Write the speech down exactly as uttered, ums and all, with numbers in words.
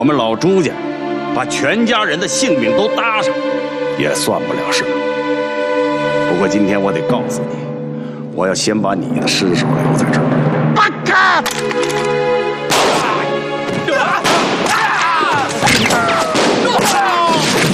我们老朱家把全家人的性命都搭上，也算不了什么。不过今天我得告诉你，我要先把你的尸首留在这儿。 八嘎！